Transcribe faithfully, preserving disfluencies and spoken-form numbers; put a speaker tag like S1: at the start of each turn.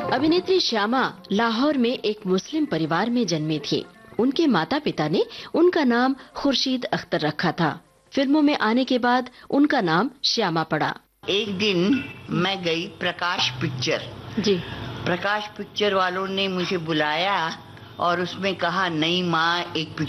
S1: अभिनेत्री श्यामा लाहौर में एक मुस्लिम परिवार में जन्मी थी। उनके माता पिता ने उनका नाम खुर्शीद अख्तर रखा था। फिल्मों में आने के बाद उनका नाम श्यामा पड़ा।
S2: एक दिन मैं गई प्रकाश पिक्चर
S1: जी।
S2: प्रकाश पिक्चर वालों ने मुझे बुलाया और उसमें कहा, नहीं माँ, एक